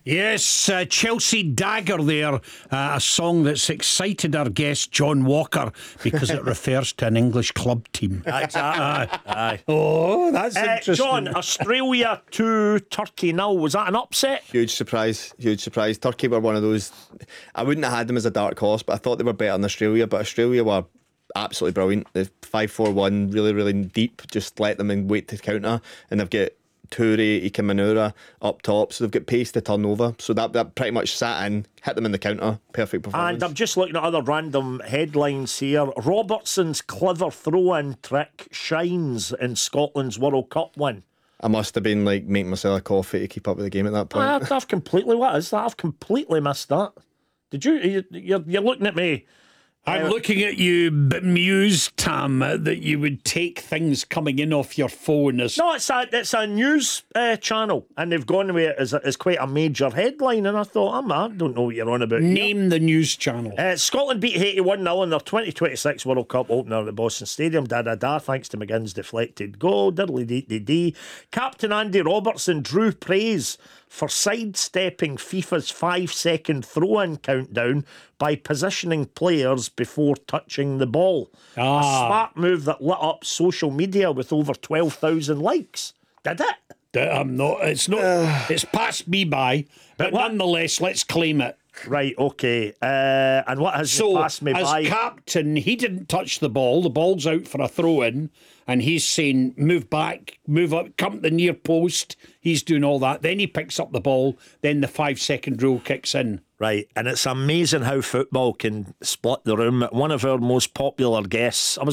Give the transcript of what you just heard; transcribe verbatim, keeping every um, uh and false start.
Yes, uh, Chelsea Dagger there, uh, a song that's excited our guest John Walker because it refers to an English club team. Exactly. Aye. Oh, that's Uh, interesting. John, Australia two, Turkey nil. Was that an upset? Huge surprise, huge surprise. Turkey were one of those. I wouldn't have had them as a dark horse, but I thought they were better than Australia. But Australia were absolutely brilliant. The five four one, really, really deep. Just let them and wait to counter, and they've got Toure, Ika Manura up top, so they've got pace to turn over. So that that pretty much sat in, hit them in the counter. Perfect performance. And I'm just looking at other random headlines here. Robertson's clever throw-in trick shines in Scotland's World Cup win. I must have been like making myself a coffee to keep up with the game at that point. I, I've completely, what is that? I've completely missed that. Did you, you you're, you're looking at me. I'm Uh, looking at you bemused, Tam, uh, that you would take things coming in off your phone as... No, it's a, it's a news uh, channel, and they've gone with it as, a, as quite a major headline, and I thought, oh, man, I don't know what you're on about here. Name the news channel. Uh, Scotland beat Haiti one nil in their twenty twenty-six World Cup opener at Boston Stadium. Da da da, thanks to McGinn's deflected goal. Diddly dee dee dee. Captain Andy Robertson drew praise for sidestepping FIFA's five second throw in countdown by positioning players before touching the ball. Ah. A smart move that lit up social media with over twelve thousand likes. Did it? I'm not, it's not, it's passed me by, but what- nonetheless, let's claim it. Right, okay. Uh, and what has So, passed me as by? captain, he didn't touch the ball. The ball's out for a throw in, and he's saying, move back, move up, come to the near post. He's doing all that. Then he picks up the ball. Then the five second rule kicks in. Right, and it's amazing how football can split the room. One of our most popular guests, I was